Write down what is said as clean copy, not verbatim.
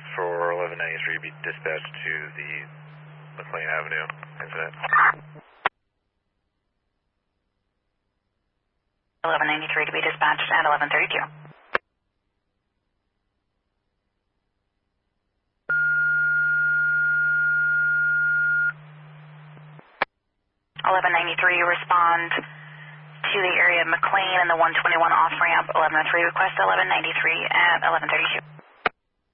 for 1193 be dispatched to the McLean Avenue incident. 1193 to be dispatched at 1132. 1193, respond to the area of McLean and the 121 off ramp. 1103, request 1193 at 1132.